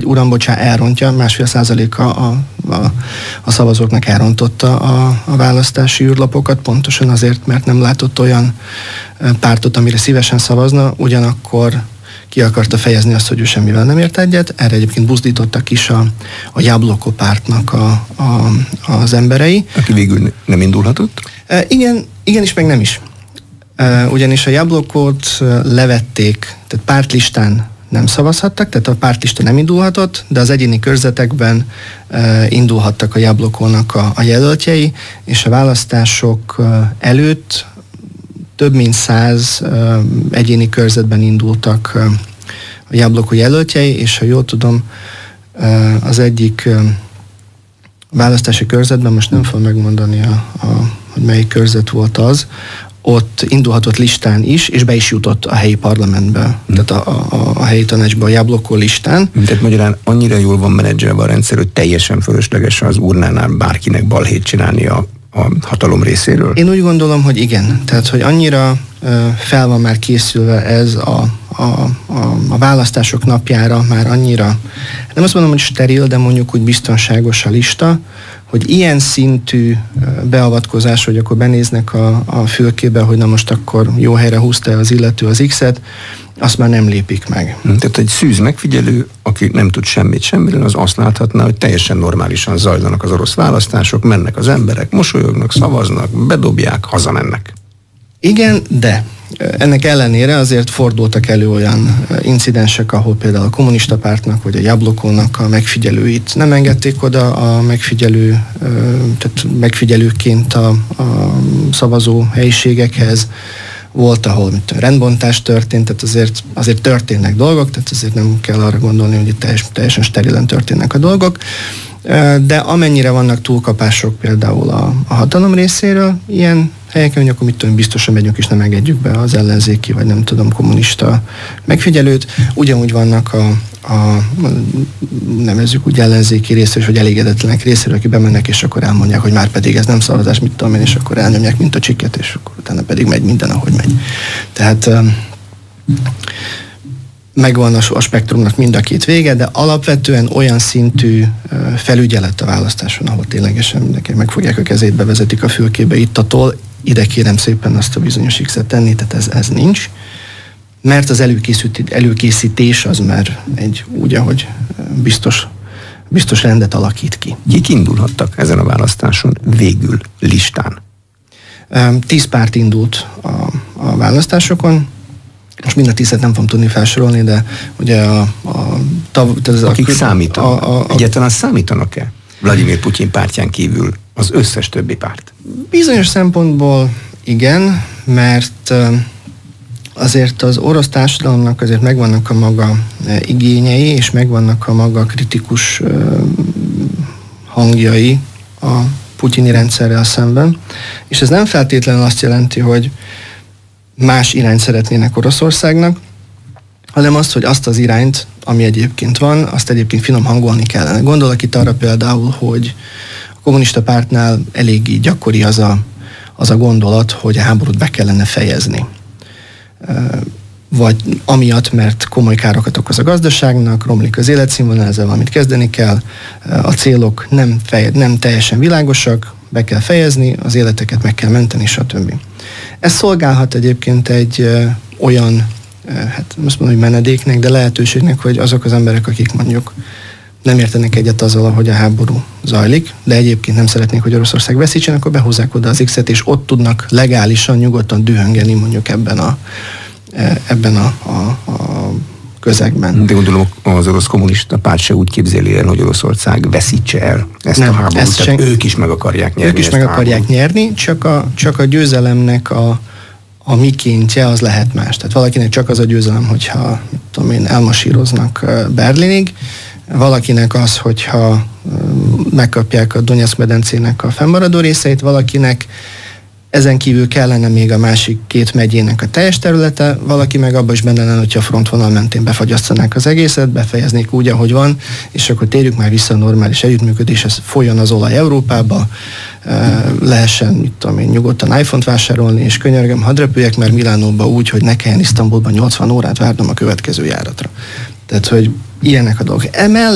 uram, elrontja, 1,5%-a a szavazóknak elrontotta a választási űrlapokat, pontosan azért, mert nem látott olyan pártot, amire szívesen szavazna, ugyanakkor ki akarta fejezni azt, hogy ő semmivel nem ért egyet. Erre egyébként buzdítottak is a Jabloko pártnak az emberei. Aki végül nem indulhatott? Igen is, meg nem is. Ugyanis a Jablokot levették, tehát pártlistán nem szavazhattak, tehát a pártlista nem indulhatott, de az egyéni körzetekben indulhattak a Jablokónak a jelöltjei, és a választások előtt több mint 100 egyéni körzetben indultak a Jabloko jelöltjei, és ha jól tudom, az egyik választási körzetben, most nem fogom megmondani, hogy melyik körzet volt az, ott indulhatott listán is, és be is jutott a helyi parlamentbe, tehát a helyi tanácsba a Jabloko listán. Tehát magyarán annyira jól van menedzselve a rendszer, hogy teljesen fölösleges az urnánál bárkinek balhét csinálni a hatalom részéről? Én úgy gondolom, hogy igen. Tehát, hogy annyira fel van már készülve ez a választások napjára, már annyira, nem azt mondom, hogy steril, de mondjuk úgy biztonságos a lista, hogy ilyen szintű beavatkozás, hogy akkor benéznek a fülkébe, hogy na most akkor jó helyre húzta az illető az X-et, azt már nem lépik meg. Tehát egy szűz megfigyelő, aki nem tud semmiről, az azt láthatná, hogy teljesen normálisan zajlanak az orosz választások, mennek az emberek, mosolyognak, szavaznak, bedobják, hazamennek. Igen, de ennek ellenére azért fordultak elő olyan incidensek, ahol például a kommunista pártnak vagy a Jablokónak a megfigyelőit nem engedték oda a tehát megfigyelőként a szavazó helyiségekhez. Volt, ahol rendbontás történt, tehát azért történnek dolgok, tehát azért nem kell arra gondolni, hogy itt teljesen sterilen történnek a dolgok. De amennyire vannak túlkapások például a hatalom részéről, ilyen helyeken, hogy akkor mit tudom, biztosan megyünk és nem engedjük be az ellenzéki, vagy nem tudom, kommunista megfigyelőt. Ugyanúgy vannak nevezzük úgy ellenzéki részéről, vagy elégedetlenek részéről, akik bemennek, és akkor elmondják, hogy már pedig ez nem szavazás, mit tudom én, és akkor elnyomják, mint a csiket, és akkor utána pedig megy minden, ahogy megy. Tehát megvan a spektrumnak mind a két vége, de alapvetően olyan szintű felügyelet a választáson, ahol ténylegesen mindenki megfogják a kezét, bevezetik a fülkébe ittatól, ide kérem szépen azt a bizonyos X-et tenni, tehát ez nincs. Mert az előkészítés az már úgy, ahogy biztos rendet alakít ki. Kik indulhattak ezen a választáson végül listán? 10 párt indult a választásokon. Most mind a 10-et nem fogom tudni felsorolni, de ugye akik számítanak? Egyáltalán számítanak-e Vladimir Putyin pártján kívül az összes többi párt? Bizonyos szempontból igen, mert azért az orosz társadalomnak azért megvannak a maga igényei, és megvannak a maga kritikus hangjai a putyini rendszerrel szemben, és ez nem feltétlenül azt jelenti, hogy más irányt szeretnének Oroszországnak, hanem azt, hogy azt az irányt, ami egyébként van, azt egyébként finom hangolni kellene. Gondolok itt arra például, hogy a kommunista pártnál eléggé gyakori az a gondolat, hogy a háborút be kellene fejezni. Vagy amiatt, mert komoly károkat okoz a gazdaságnak, romlik az életszínvonal, ezzel valamit kezdeni kell, a célok nem teljesen világosak, be kell fejezni, az életeket meg kell menteni, stb. Ez szolgálhat egyébként egy olyan, hát most mondom, hogy menedéknek, de lehetőségnek, hogy azok az emberek, akik mondjuk nem értenek egyet azzal, hogy a háború zajlik, de egyébként nem szeretnék, hogy Oroszország veszítsen, akkor behúzzák oda az X-et, és ott tudnak legálisan, nyugodtan dühöngeni mondjuk ebben a közegben. De gondolom, az orosz kommunista párt se úgy képzeli el, hogy Oroszország veszítse el ezt a háborút, tehát ők is meg akarják nyerni. Ők is meg akarják nyerni, csak a győzelemnek a mikéntje az lehet más. Tehát valakinek csak az a győzelem, hogyha elmasíroznak Berlinig, valakinek az, hogyha megkapják a Donetsk medencének a fennmaradó részeit, valakinek ezen kívül kellene még a másik 2 megyének a teljes területe, valaki meg abban is benne lenne, hogyha a frontvonal mentén befagyasztanák az egészet, befejeznék úgy, ahogy van, és akkor térjük már vissza a normális együttműködéshez, folyjon az olaj Európába, lehessen, nyugodtan iPhone-t vásárolni, és könyörgöm, hadd repüljek már Milánóba úgy, hogy ne kelljen Isztambulban 80 órát várnom a következő járatra. Tehát, hogy ilyenek a dolgok.